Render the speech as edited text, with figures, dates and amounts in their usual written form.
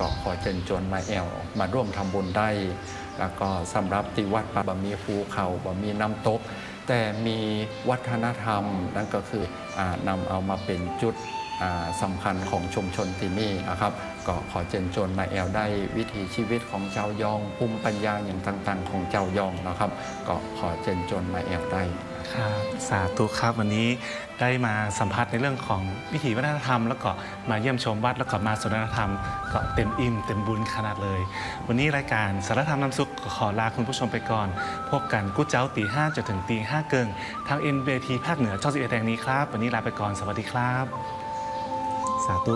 ก็ขอเชิญชวนมาแอลมาร่วมทำบุญได้แล้วก็สำหรับที่วัดบะมีภูเขาบะมีน้ำตกแต่มีวัฒนธรรมนั่นก็คือนำเอามาเป็นจุดสำคัญของชุมชนที่นี่นะครับก็ขอเชิญชวนมาแอลได้วิถีชีวิตของเจ้ายองภูมิปัญญาอย่างต่างๆของเจ้ายองนะครับก็ขอเชิญชวนมาแอลได้ครับสาธุครับวันนี้ได้มาสัมผัสในเรื่องของวิถีวัฒนธรรมแล้วก็มาเยี่ยมชมวัดแล้วก็มาสนทนาธรรมก็เต็มอิ่มเต็มบุญขนาดเลยวันนี้รายการสารธรรมน้ำซุปขอลาคุณผู้ชมไปก่อนพบกันกู้เจ้าตี 5จนถึงตี 5เกิงทาง NBT ภาคเหนือช่อง11แห่งนี้ครับวันนี้ลาไปก่อนสวัสดีครับสาธุ